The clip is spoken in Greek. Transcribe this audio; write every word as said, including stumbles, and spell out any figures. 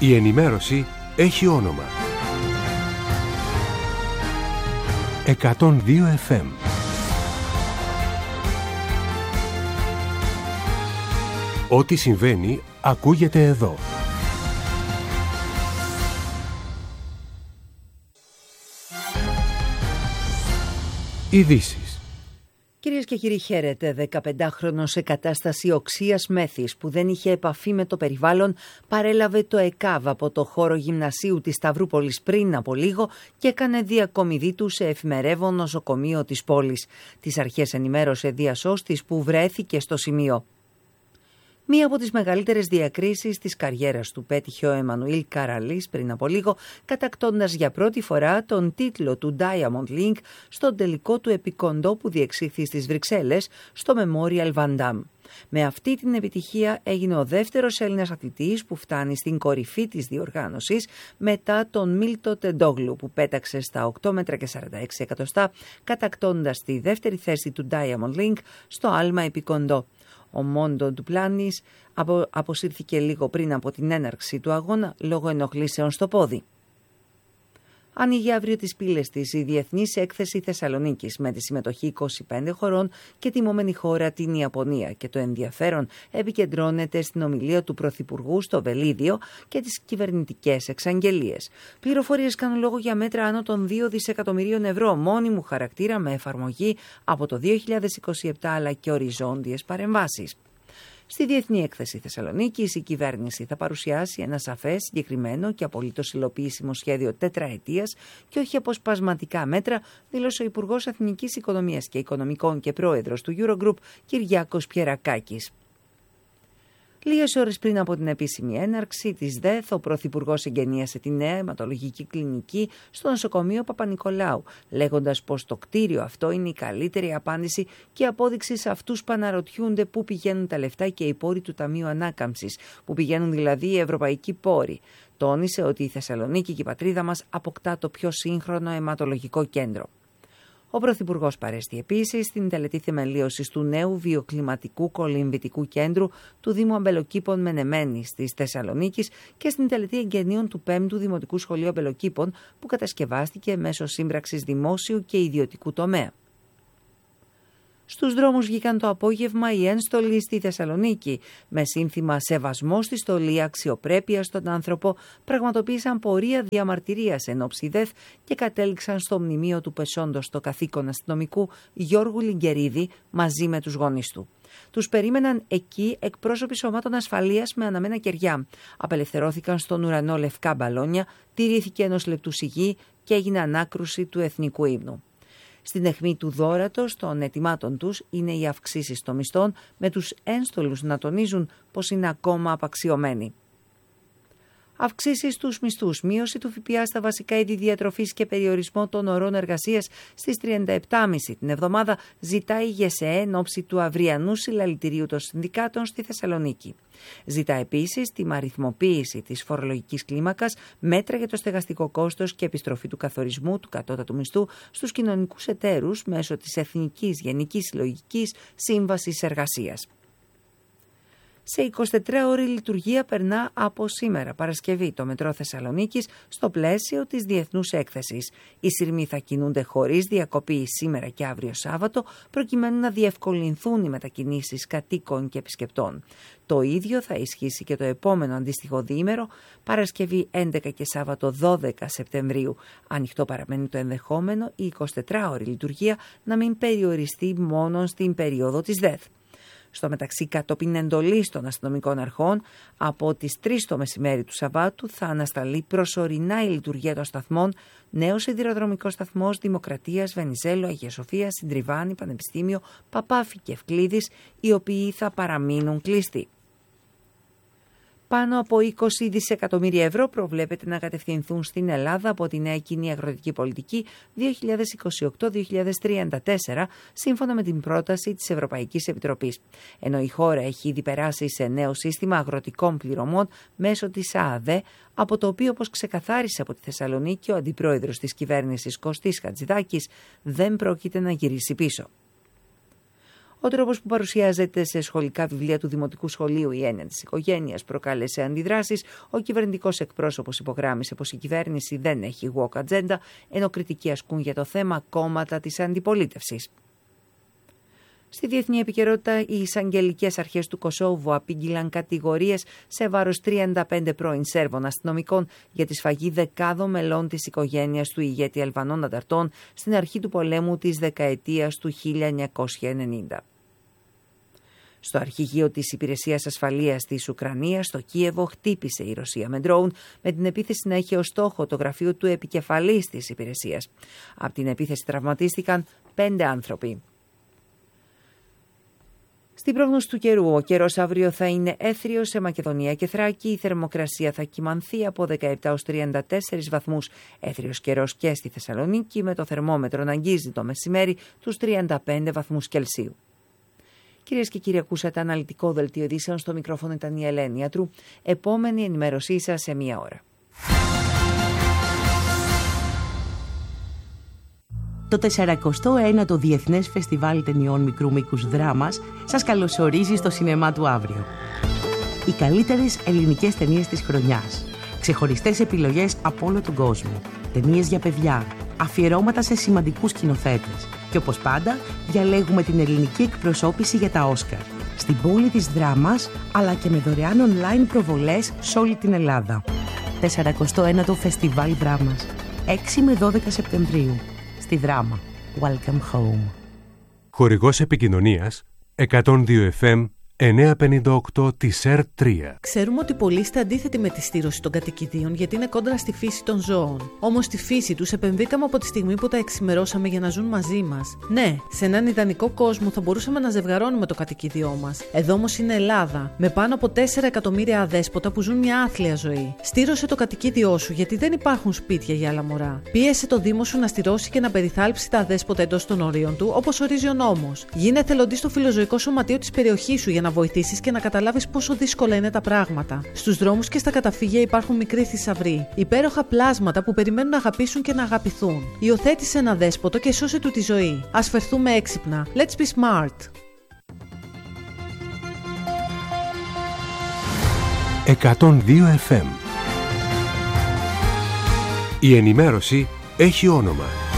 Η ενημέρωση έχει όνομα. εκατόν δύο εφ εμ. Ό,τι συμβαίνει ακούγεται εδώ. Ειδήσεις. Κυρίες και κύριοι, χαίρετε. δεκαπεντάχρονος σε κατάσταση οξείας μέθης που δεν είχε επαφή με το περιβάλλον παρέλαβε το ΕΚΑΒ από το χώρο γυμνασίου της Σταυρούπολης πριν από λίγο και έκανε διακομιδή του σε εφημερεύον νοσοκομείο της πόλης. Τις αρχές ενημέρωσε διασώστης που βρέθηκε στο σημείο. Μία από τις μεγαλύτερες διακρίσεις της καριέρας του πέτυχε ο Εμμανουήλ Καραλής πριν από λίγο, κατακτώντας για πρώτη φορά τον τίτλο του Diamond League στον τελικό του επικοντό που διεξήχθη στις Βρυξέλλες, στο Memorial Van Damme. Με αυτή την επιτυχία έγινε ο δεύτερος Έλληνας αθλητής που φτάνει στην κορυφή της διοργάνωσης μετά τον Μίλτο Τεντόγλου που πέταξε στα οκτώ μέτρα και σαράντα έξι εκατοστά, κατακτώντας τη δεύτερη θέση του Diamond League στο άλμα επικοντό. Ο Μόντο Ντουπλάνης απο, αποσύρθηκε λίγο πριν από την έναρξη του αγώνα λόγω ενοχλήσεων στο πόδι. Ανοίγει αύριο τις πύλες της η Διεθνής Έκθεση Θεσσαλονίκης με τη συμμετοχή είκοσι πέντε χωρών και τιμόμενη χώρα την Ιαπωνία, και το ενδιαφέρον επικεντρώνεται στην ομιλία του Πρωθυπουργού στο Βελίδιο και τις κυβερνητικές εξαγγελίες. Πληροφορίες κάνουν λόγο για μέτρα άνω των δύο δισεκατομμυρίων ευρώ μόνιμου χαρακτήρα με εφαρμογή από το δύο χιλιάδες είκοσι επτά, αλλά και οριζόντιες παρεμβάσεις. Στη Διεθνή Έκθεση Θεσσαλονίκης, η κυβέρνηση θα παρουσιάσει ένα σαφές, συγκεκριμένο και απολύτως υλοποιήσιμο σχέδιο τετραετίας και όχι αποσπασματικά μέτρα, δήλωσε ο Υπουργός Εθνικής Οικονομίας και Οικονομικών και πρόεδρος του Eurogroup, Κυριάκος Πιερακάκης. Λίγες ώρες πριν από την επίσημη έναρξη της ΔΕΘ, ο Πρωθυπουργός εγγενίασε τη νέα αιματολογική κλινική στο νοσοκομείο Παπα-Νικολάου, λέγοντας πως το κτίριο αυτό είναι η καλύτερη απάντηση και απόδειξη σε αυτούς που αναρωτιούνται πού πηγαίνουν τα λεφτά και οι πόροι του Ταμείου Ανάκαμψης, πού πηγαίνουν δηλαδή οι ευρωπαϊκοί πόροι. Τόνισε ότι η Θεσσαλονίκη και η πατρίδα μας αποκτά το πιο σύγχρονο αιματολογικό κέντρο. Ο Πρωθυπουργός παρέστη επίσης στην τελετή θεμελίωσης του νέου βιοκλιματικού κολυμβητικού κέντρου του Δήμου Αμπελοκήπων Μενεμένης της Θεσσαλονίκης και στην τελετή εγγενείων του πέμπτου Δημοτικού Σχολείου Αμπελοκήπων που κατασκευάστηκε μέσω σύμπραξης δημόσιου και ιδιωτικού τομέα. Στους δρόμους βγήκαν το απόγευμα οι ένστολοι στη Θεσσαλονίκη. Με σύνθημα «Σεβασμό στη στολή, αξιοπρέπεια στον άνθρωπο», πραγματοποίησαν πορεία διαμαρτυρίας εν ώψη ΔΕΘ και κατέληξαν στο μνημείο του πεσόντος στο καθήκον αστυνομικού Γιώργου Λιγκερίδη μαζί με τους γονείς του. Τους περίμεναν εκεί εκπρόσωποι σωμάτων ασφαλείας με αναμένα κεριά. Απελευθερώθηκαν στον ουρανό λευκά μπαλόνια, τηρήθηκε ενός λεπτού σιγή και έγινε ανάκρουση του εθνικού ύμνου. Στην αιχμή του δώρατος των ετοιμάτων τους είναι οι αυξήσεις των μισθών, με τους ένστολους να τονίζουν πως είναι ακόμα απαξιωμένοι. Αυξήσεις στους μισθούς, μείωση του ΦΠΑ στα βασικά είδη διατροφής και περιορισμό των ωρών εργασίας στις τριάντα επτά κόμμα πέντε την εβδομάδα ζητάει η ΓΕΣΕΕ εν ώψη του αυριανού συλλαλητηρίου των συνδικάτων στη Θεσσαλονίκη. Ζητά επίσης τη αριθμοποίηση της φορολογικής κλίμακας, μέτρα για το στεγαστικό κόστος και επιστροφή του καθορισμού του κατώτατου μισθού στους κοινωνικούς εταίρους μέσω της Εθνικής Γενικής Συλλογικής Σύμβασης Εργασίας. Σε εικοσιτετράωρη λειτουργία περνά από σήμερα, Παρασκευή, το μετρό Θεσσαλονίκης στο πλαίσιο της Διεθνούς Έκθεσης. Οι σειρμοί θα κινούνται χωρίς διακοπή σήμερα και αύριο Σάββατο, προκειμένου να διευκολυνθούν οι μετακινήσεις κατοίκων και επισκεπτών. Το ίδιο θα ισχύσει και το επόμενο αντίστοιχο διήμερο, Παρασκευή έντεκα και Σάββατο δώδεκα Σεπτεμβρίου. Ανοιχτό παραμένει το ενδεχόμενο η εικοσιτετράωρη λειτουργία να μην περιοριστεί μόνο στην περίοδο της ΔΕΘ. Στο μεταξύ, κατόπιν εντολής των αστυνομικών αρχών, από τις τρεις το μεσημέρι του Σαββάτου θα ανασταλεί προσωρινά η λειτουργία των σταθμών Νέος Σιδηροδρομικός Σταθμός Δημοκρατίας, Βενιζέλου, Αγία Σοφία, Συντριβάνη, Πανεπιστήμιο, Παπάφη και Ευκλήδης, οι οποίοι θα παραμείνουν κλειστοί. Πάνω από είκοσι δισεκατομμύρια ευρώ προβλέπεται να κατευθυνθούν στην Ελλάδα από τη νέα κοινή αγροτική πολιτική δύο χιλιάδες είκοσι οκτώ με δύο χιλιάδες τριάντα τέσσερα, σύμφωνα με την πρόταση της Ευρωπαϊκής Επιτροπής. Ενώ η χώρα έχει ήδη περάσει σε νέο σύστημα αγροτικών πληρωμών μέσω της ΑΑΔΕ, από το οποίο, όπως ξεκαθάρισε από τη Θεσσαλονίκη ο αντιπρόεδρος της κυβέρνησης Κωστής Χατζηδάκης, δεν πρόκειται να γυρίσει πίσω. Ο τρόπος που παρουσιάζεται σε σχολικά βιβλία του Δημοτικού Σχολείου η έννοια της οικογένειας προκάλεσε αντιδράσεις. Ο κυβερνητικός εκπρόσωπος υπογράμμισε πως η κυβέρνηση δεν έχει woke agenda, ενώ κριτική ασκούν για το θέμα κόμματα της αντιπολίτευσης. Στη διεθνή επικαιρότητα, οι εισαγγελικές αρχές του Κωσόβου απήγγειλαν κατηγορίες σε βάρος τριάντα πέντε πρώην Σέρβων αστυνομικών για τη σφαγή δεκάδων μελών της οικογένειας του ηγέτη Αλβανών ανταρτών στην αρχή του πολέμου της δεκαετίας του χίλια εννιακόσια ενενήντα. Στο αρχηγείο της Υπηρεσίας Ασφαλείας της Ουκρανίας, στο Κίεβο, χτύπησε η Ρωσία με ντρόουν, με την επίθεση να έχει ως στόχο το γραφείο του επικεφαλής της υπηρεσίας. Από την επίθεση τραυματίστηκαν πέντε άνθρωποι. Στην πρόγνωση του καιρού, ο καιρός αύριο θα είναι έθριος σε Μακεδονία και Θράκη. Η θερμοκρασία θα κυμανθεί από δεκαεπτά έως τριάντα τέσσερις βαθμούς. Έθριος καιρός και στη Θεσσαλονίκη, με το θερμόμετρο να αγγίζει το μεσημέρι τους τριάντα πέντε βαθμούς Κελσίου. Κυρίες και κύριοι, ακούσατε αναλυτικό δελτίο ειδήσεων. Στο μικρόφωνο ήταν η Ελένη Ιατρού. Επόμενη ενημέρωσή σας σε μία ώρα. Το τεσσαρακοστό ένατο Διεθνές Φεστιβάλ Ταινιών Μικρού Μήκους Δράμας σας καλωσορίζει στο σινεμά του αύριο. Οι καλύτερες ελληνικές ταινίες της χρονιάς. Ξεχωριστές επιλογές από όλο τον κόσμο. Ταινίες για παιδιά. Αφιερώματα σε σημαντικούς σκηνοθέτες. Και όπως πάντα, διαλέγουμε την ελληνική εκπροσώπηση για τα Όσκαρ. Στην πόλη της Δράμας, αλλά και με δωρεάν online προβολές σε όλη την Ελλάδα. τεσσαρακοστό ένατο Φεστιβάλ Δράμας. έξι με δώδεκα Σεπτεμβρίου. Στη Δράμα. Welcome home. Χορηγός επικοινωνίας εκατόν δύο εφ εμ εννιακόσια πενήντα οκτώ της ΕΡΤ τρία. Ξέρουμε ότι πολλοί είστε αντίθετοι με τη στήρωση των κατοικιδίων γιατί είναι κόντρα στη φύση των ζώων. Όμως στη φύση τους επενδύκαμε από τη στιγμή που τα εξημερώσαμε για να ζουν μαζί μας. Ναι, σε έναν ιδανικό κόσμο θα μπορούσαμε να ζευγαρώνουμε το κατοικίδιό μας. Εδώ όμως είναι Ελλάδα, με πάνω από τέσσερα εκατομμύρια αδέσποτα που ζουν μια άθλια ζωή. Στήρωσε το κατοικίδιό σου γιατί δεν υπάρχουν σπίτια για άλλα μωρά. Πίεσε το Δήμο σου να στηρώσει και να περιθάλψει τα αδέσποτα εντός των ορίων του, όπως ορίζει ο νόμος. Γίνε εθελοντής στο φιλοζωικό σωματείο της περιοχής σου για να βοηθήσεις και να καταλάβεις πόσο δύσκολα είναι τα πράγματα. Στους δρόμους και στα καταφύγια υπάρχουν μικροί θησαυροί, υπέροχα πλάσματα που περιμένουν να αγαπήσουν και να αγαπηθούν. Υιοθέτησε ένα δέσποτο και σώσε του τη ζωή. Ας φερθούμε έξυπνα. Let's be smart. εκατόν δύο εφ εμ. Η ενημέρωση έχει όνομα.